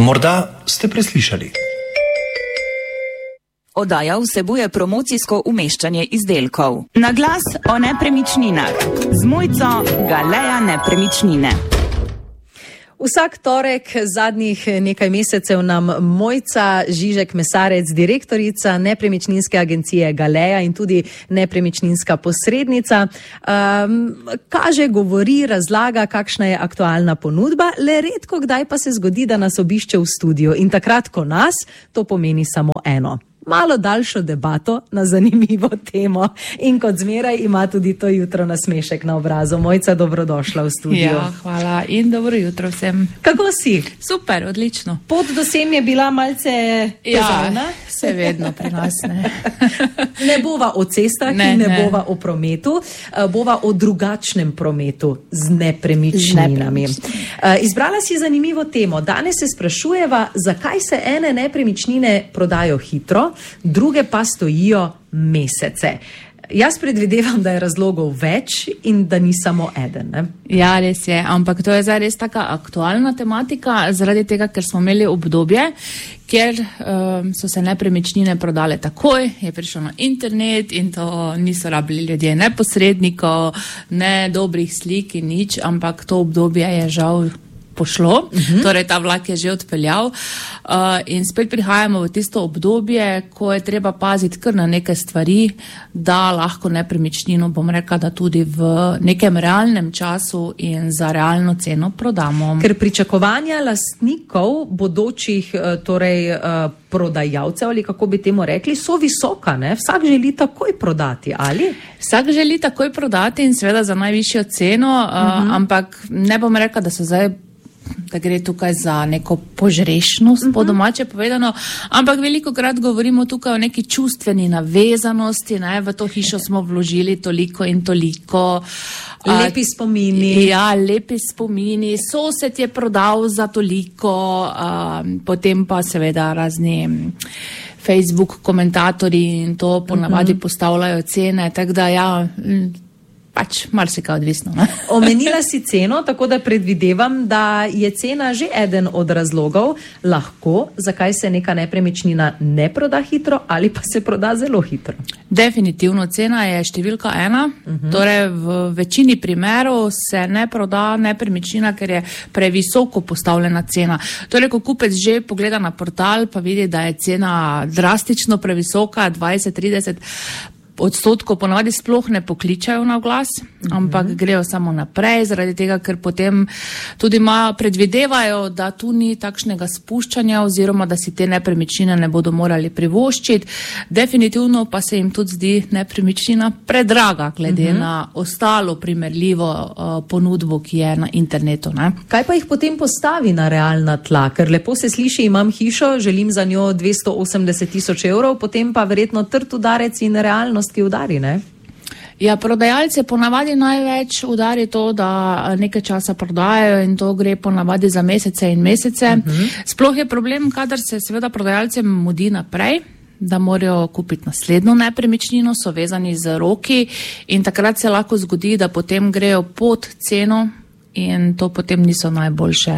Morda ste preslišali. Oddaja vsebuje promocijsko umeščanje izdelkov. Na glas o nepremičninah z Mojco Galeja Nepremičnine. Vsak torek zadnjih nekaj mesecev nam Mojca Žižek Mesarec, direktorica nepremičninske agencije Galeja in tudi nepremičninska posrednica, kaže, govori, razlaga, kakšna je aktualna ponudba, le redko kdaj pa se zgodi, da nas obišče v studiu in takrat, ko nas, to pomeni samo eno. Malo daljšo debato na zanimivo temo in kot zmeraj ima tudi to jutro nasmešek na obrazu. Mojca, dobrodošla v studiu. Ja, hvala in dobro jutro vsem. Kako si? Super, odlično. Pot do sem je bila malce težavna? Ja, se vedno pri nas, ne. Ne bova o cestah in ne bova o prometu, bova o drugačnem prometu z nepremičninami. Izbrala si zanimivo temo. Danes se sprašujeva, zakaj se ene nepremičnine prodajo hitro, druge pa stojijo mesece. Jaz predvidevam, da je razlogov več in da ni samo eden. Ne? Ja, res je, ampak to je zdaj res taka aktualna tematika, zaradi tega, ker smo imeli obdobje, kjer so se nepremičnine prodale takoj, je prišel na internet in to niso rabili ljudje, ne posrednikov, ne dobrih slik in nič, ampak to obdobje je žal pošlo, torej ta vlak je že odpeljal in spet prihajamo v tisto obdobje, ko je treba paziti kar na neke stvari, da lahko nepremičnino, bom rekla, da tudi v nekem realnem času in za realno ceno prodamo. Ker pričakovanja lastnikov, bodočih torej prodajalcev, ali kako bi temu rekli, so visoka, ne? Vsak želi takoj prodati, ali? Vsak želi takoj prodati in seveda za najvišjo ceno, ampak ne bom rekla, da so zdaj da gre tukaj za neko požrešnost, po domače povedano, ampak velikokrat govorimo tukaj o neki čustveni navezanosti, ne, v to hišo smo vložili toliko in toliko. Lepi spomini. Ja, lepi spomini, sosed je prodal za toliko, potem pa seveda razni Facebook komentatorji in to ponavadi postavljajo cene, tako da ja, pač marsika odvisno. Ne? Omenila si ceno, tako da predvidevam, da je cena že eden od razlogov lahko, zakaj se neka nepremičnina ne proda hitro ali pa se proda zelo hitro. Definitivno, cena je številka 1, torej v večini primerov se ne proda nepremičnina, ker je previsoko postavljena cena. Torej, ko kupec že pogleda na portal, pa vidi, da je cena drastično previsoka, 20-30%, ponavadi sploh ne pokličajo na glas, ampak grejo samo naprej, zaradi tega, ker potem tudi predvidevajo, da tu ni takšnega spuščanja oziroma da si te nepremičnine ne bodo morali privoščiti. Definitivno pa se jim tudi zdi nepremičnina predraga, glede na ostalo primerljivo ponudbo, ki je na internetu. Ne? Kaj pa jih potem postavi na realna tla? Ker lepo se sliši, imam hišo, želim za njo 280,000 evrov, potem pa verjetno trd udarec in realnost, ki udari, ne? Ja, prodajalce ponavadi največ udari to, da nekaj časa prodajajo in to gre ponavadi za mesece in mesece. Sploh je problem, kadar se seveda prodajalcem mudi naprej, da morajo kupiti naslednjo nepremičnino, so vezani z roki in takrat se lahko zgodi, da potem grejo pod ceno in to potem niso najboljše.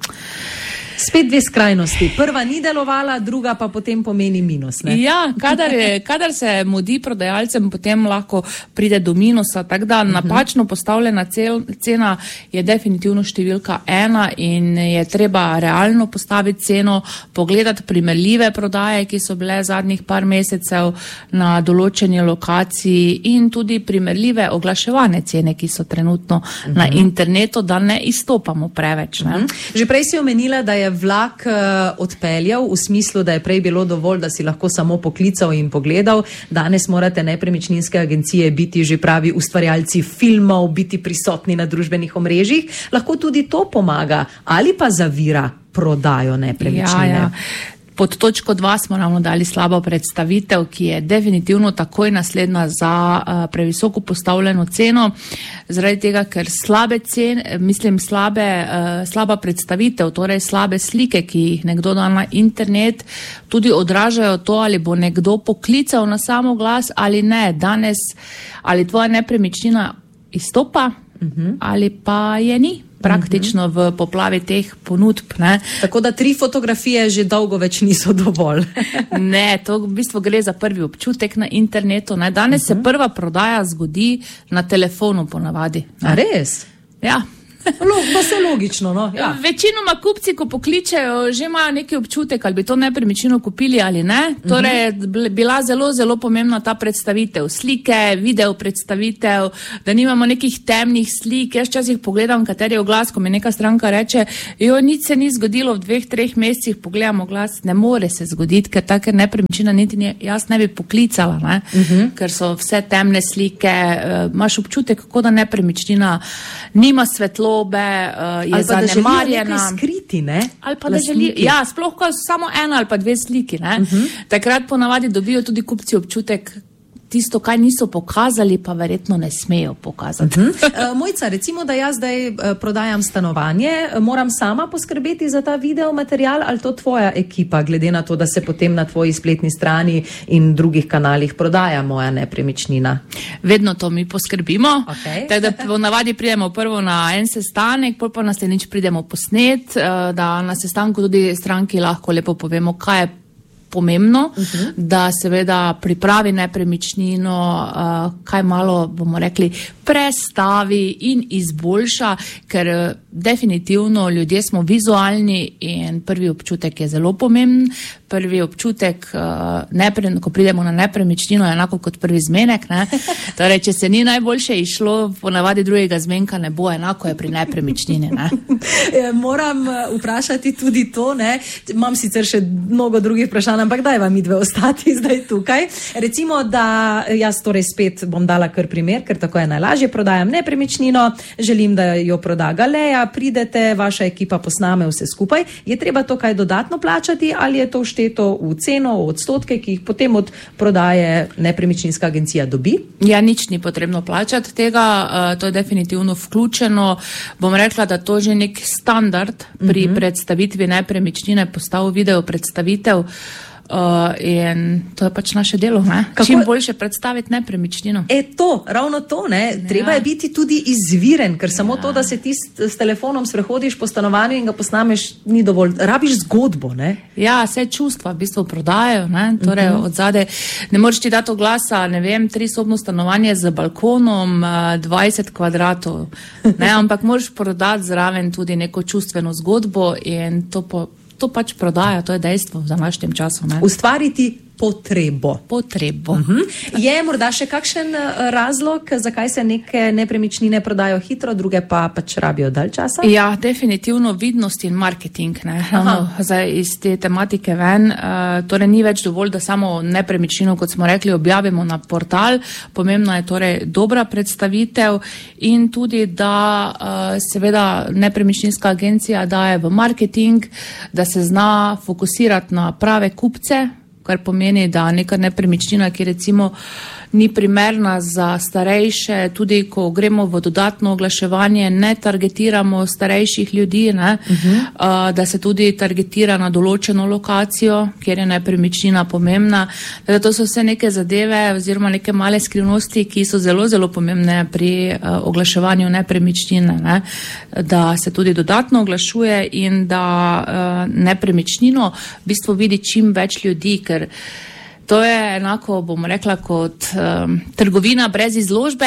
Spet dve skrajnosti. Prva ni delovala, druga pa potem pomeni minus. Ne? Ja, kadar se mudi prodajalcem, potem lahko pride do minusa. Tako da napačno postavljena cena je definitivno številka 1 in je treba realno postaviti ceno, pogledati primerljive prodaje, ki so bile zadnjih par mesecev na določeni lokaciji in tudi primerljive oglaševane cene, ki so trenutno na internetu, da ne izstopamo preveč. Ne? Že prej si omenila, da je vlak odpeljal, v smislu, da je prej bilo dovolj, da si lahko samo poklical in pogledal. Danes morate nepremičninske agencije biti že pravi ustvarjalci filmov, biti prisotni na družbenih omrežjih. Lahko tudi to pomaga ali pa zavira prodajo nepremičnine. Ja. Pod točko 2 smo ravno dali slabo predstavitev, ki je definitivno takoj naslednja za previsoko postavljeno ceno, zaradi tega, ker slaba predstavitev, torej slabe slike, ki jih nekdo da na internet, tudi odražajo to, ali bo nekdo poklical na samo glas ali ne. Danes ali tvoja nepremičnina izstopa ali pa je ni. praktično v poplavi teh ponudb. Ne. Tako da 3 fotografije že dolgo več niso dovolj. Ne, to v bistvu gre za prvi občutek na internetu. Ne. Danes se prva prodaja zgodi na telefonu ponavadi. Ne. A res? Ja. Pa se logično, no. Ja. Večinoma kupci, ko pokličejo, že imajo neki občutek, ali bi to nepremičnino kupili ali ne. Torej, bila zelo, zelo pomembna ta predstavitev. Slike, video predstavitev, da nimamo nekih temnih slik. Jaz včasih pogledam, kateri oglas, ko mi neka stranka reče, nič se ni zgodilo v 2-3 mesecih, pogledam oglas, ne more se zgoditi, ker taka nepremičnina niti jaz ne bi poklicala, ne? Ker so vse temne slike, imaš občutek, kako da nepremičnina nima svetlo, je zanemarjena. Skriti, ne? Ali pa da želi, ja, sploh ko so samo 1 ali pa 2 sliki, ne? Takrat ponavadi dobijo tudi kupci občutek, tisto, kaj niso pokazali, pa verjetno ne smejo pokazati. Mojca, recimo, da jaz zdaj prodajam stanovanje, moram sama poskrbeti za ta video material, ali to tvoja ekipa, glede na to, da se potem na tvoji spletni strani in drugih kanalih prodaja moja nepremičnina? Vedno to mi poskrbimo. Okay. Tako da ponavadi pridemo prvo na en sestanek, pol pa naslednjič pridemo posnet, da na sestanku tudi stranki lahko lepo povemo, kaj je pomembno, da seveda pripravi nepremičnino, kaj malo, bomo rekli, prestavi in izboljša, ker definitivno ljudje smo vizualni in prvi občutek je zelo pomemben. Prvi občutek, ko pridemo na nepremičnino, je enako kot prvi zmenek. Ne? Torej, če se ni najboljše išlo, ponavadi drugega zmenka ne bo, enako je pri nepremičnini. Ne? Moram vprašati tudi to, ne? Imam sicer še mnogo drugih vprašanj, ampak daj vam midve ostati zdaj tukaj. Recimo, da jaz torej spet bom dala kar primer, ker tako je najlažje, prodajam nepremičnino, želim, da jo proda Galeja, pridete, vaša ekipa posname vse skupaj. Je treba to kaj dodatno plačati ali je to všteto v ceno, v odstotke, ki jih potem od prodaje nepremičninska agencija dobi? Ja, nič ni potrebno plačati tega, to je definitivno vključeno. Bom rekla, da to že nek standard pri predstavitvi nepremičnine, postal video predstavitev, in to je pač naše delo, ne? Čim boljše predstaviti nepremičnino. Ravno to, ne? Treba je biti tudi izviren, ker samo to, da se ti s telefonom sprehodiš po stanovanju in ga posnameš, ni dovolj. Rabiš zgodbo, ne? Ja, vse čustva v bistvu prodajajo, ne? Torej, odzadaj ne moreš ti dati oglasa, ne vem, 3-sobno stanovanje z balkonom, 20 kvadratov, ne? Ampak moraš prodati zraven tudi neko čustveno zgodbo in to pač prodaja, to je dejstvo v današnjem času. Ne? Ustvariti potrebo. Je morda še kakšen razlog, zakaj se neke nepremičnine prodajo hitro, druge pa pač rabijo dalj časa? Ja, definitivno vidnost in marketing. Zdaj iz te tematike ven, torej ni več dovolj, da samo nepremičnino, kot smo rekli, objavimo na portal. Pomembna je torej dobra predstavitev in tudi, da seveda nepremičninska agencija daje v marketing, da se zna fokusirati na prave kupce, kar pomeni, da neka nepremičnina, ki recimo ni primerna za starejše, tudi ko gremo v dodatno oglaševanje, ne targetiramo starejših ljudi, ne? Da se tudi targetira na določeno lokacijo, kjer je nepremičnina pomembna. Da to so vse neke zadeve oziroma neke male skrivnosti, ki so zelo, zelo pomembne pri oglaševanju nepremičnine, ne? Da se tudi dodatno oglašuje in da nepremičnino v bistvu vidi čim več ljudi, ker to je enako, bom rekla, kot trgovina brez izložbe.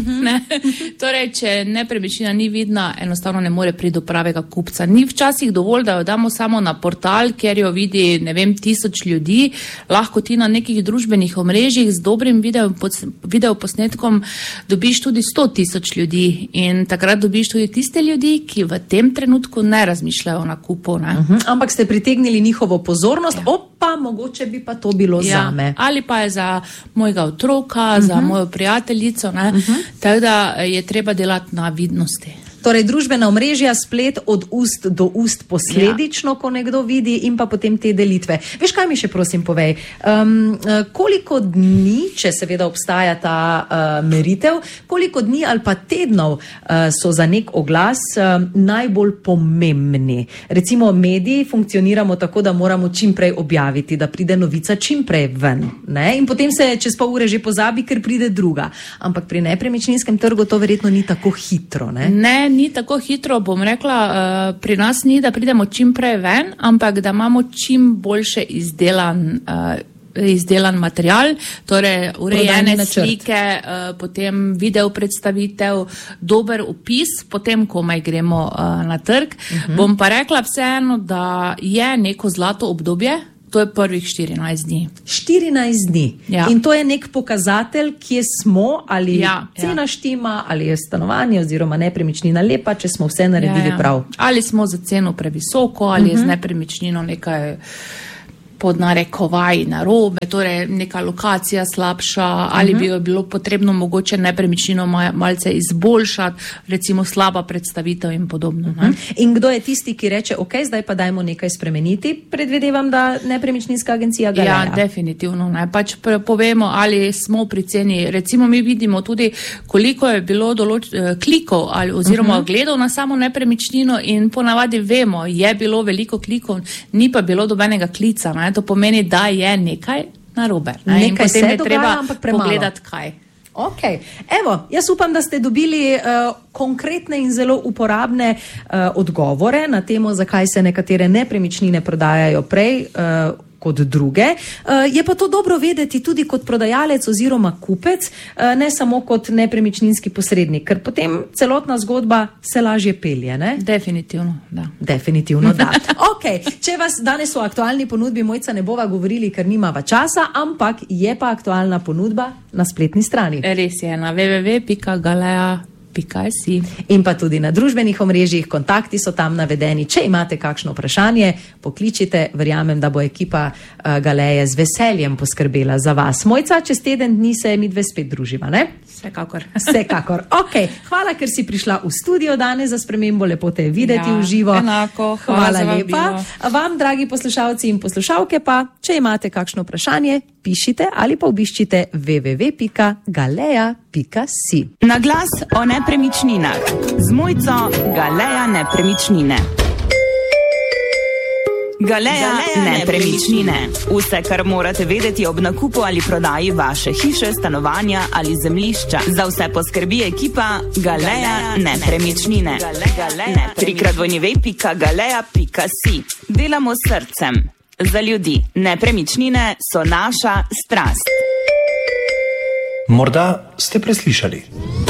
Torej, če nepremičnina ni vidna, enostavno ne more priti do pravega kupca. Ni včasih dovolj, da jo damo samo na portal, kjer jo vidi, ne vem, 1000 ljudi. Lahko ti na nekih družbenih omrežjih z dobrim videoposnetkom dobiš tudi 100,000 ljudi. In takrat dobiš tudi tiste ljudi, ki v tem trenutku ne razmišljajo o nakupu. Ampak ste pritegnili njihovo pozornost, pa mogoče bi pa to bilo zame. Ali pa je za mojega otroka, za mojo prijateljico, ne? Tako da je treba delati na vidnosti. Torej, družbena omrežja, splet od ust do ust posledično, ko nekdo vidi in pa potem te delitve. Veš, kaj mi še prosim povej? Koliko dni, če seveda obstaja ta meritev, koliko dni ali pa tednov so za nek oglas najbolj pomembni? Recimo mediji funkcioniramo tako, da moramo čim prej objaviti, da pride novica čim prej ven. Ne? In potem se čez pol ure že pozabi, ker pride druga. Ampak pri nepremičninskem trgu to verjetno ni tako hitro, ne? ni tako hitro, bom rekla, pri nas ni, da pridemo čim prej ven, ampak da imamo čim boljše izdelan material, torej urejene slike, potem video predstavitev, dober opis, potem komaj gremo na trg. Bom pa rekla vseeno, da je neko zlato obdobje, to je prvih 14 dni. 14 dni. Ja. In to je nek pokazatelj, kje smo, ali cena štima, ali je stanovanje oziroma nepremičnina lepa, če smo vse naredili prav. Ali smo za ceno previsoko, ali je z nepremičnino nekaj pod narekovaj narobe, torej neka lokacija slabša, ali bi jo bilo potrebno mogoče nepremičnino malce izboljšati, recimo slaba predstavitev in podobno. In kdo je tisti, ki reče, ok, zdaj pa dajmo nekaj spremeniti? Predvidevam, da nepremičninska agencija Galeja. Ja, definitivno. Pač povemo, ali smo pri ceni. Recimo mi vidimo tudi, koliko je bilo klikov oziroma gledov na samo nepremičnino in ponavadi vemo, je bilo veliko klikov, ni pa bilo dobenega klica. To pomeni, da je nekaj narobe. Nekaj se dogaja, treba ampak premalo. Pogledati, kaj. Ok, evo, jaz upam, da ste dobili konkretne in zelo uporabne odgovore na temo, zakaj se nekatere nepremičnine prodajajo prej kot druge. Je pa to dobro vedeti tudi kot prodajalec oziroma kupec, ne samo kot nepremičninski posrednik, ker potem celotna zgodba se lažje pelje, ne? Definitivno, da. Definitivno, da. Ok, če vas danes v aktualni ponudbi, Mojca, ne bova govorili, ker nimava časa, ampak je pa aktualna ponudba na spletni strani. Res je, na www.galeja.si. In pa tudi na družbenih omrežjih, kontakti so tam navedeni. Če imate kakšno vprašanje, pokličite, verjamem, da bo ekipa Galeje z veseljem poskrbela za vas. Mojca, čez teden dni se midve spet druživa, ne? Vsekakor. Vsekakor. Ok, hvala, ker si prišla v studio danes za spremembo, lepo te je videti v živo. Enako, hvala lepa. Vam, dragi poslušalci in poslušalke pa, če imate kakšno vprašanje, pišite ali pa obiščite www.galeja.si. Na glas o nepremičninah z Mojco Galeja nepremičnine. Galeja nepremičnine. Vse, kar morate vedeti ob nakupu ali prodaji vaše hiše, stanovanja ali zemljišča. Za vse poskrbi ekipa Galeja nepremičnine. www.galeja.si. Delamo s srcem. Za ljudi. Nepremičnine so naša strast. Morda ste preslišali.